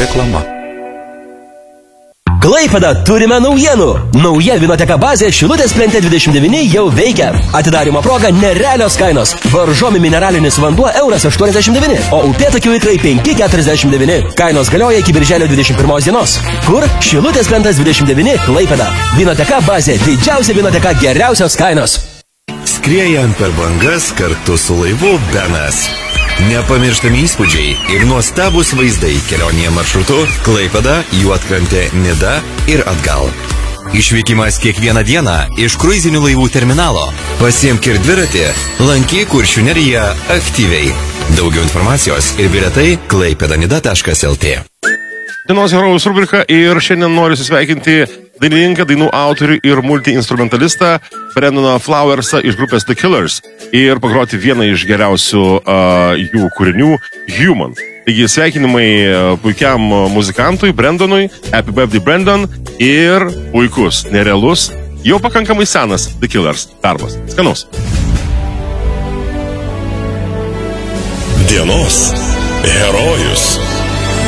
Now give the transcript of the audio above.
Reklama. Klaipėda, turime naujienų. Nauja vinoteka bazė Šilutės plente 29 jau veikia. Atidarymo proga nerealios kainos. Varžomi mineralinis vanduo €1,89, o upėtakių ikrai 5,49. Kainos galioja iki birželio 21 dienos. Kur? Šilutės plentas 29 Klaipėda. Vinoteka bazė, didžiausia vinoteka, geriausios kainos. Skriejant per bangas kartu su laivu Benas. Nepamirštami įspūdžiai ir nuostabus vaizdai kelionėje maršrutu Klaipėda, Juodkrantė, Nida ir atgal. Išvykimas kiekvieną dieną iš kruizinių laivų terminalo. Pasiimk ir dviratį, lankyk Kuršių neriją aktyviai. Daugiau informacijos ir bilietai klaipėdanida.lt. Dienos herojus rubrika ir šiandien noriu susveikinti dainininką, dainų autorių ir multi-instrumentalistą Brendoną Flowersą iš grupės The Killers ir pagroti vieną iš geriausių jų kūrinių Human. Taigi sveikinimai puikiam muzikantui Brendonui, Happy Birthday Brendon ir puikus, nerealus, jau pakankamai senas The Killers darbas. Skanaus. Dienos herojus.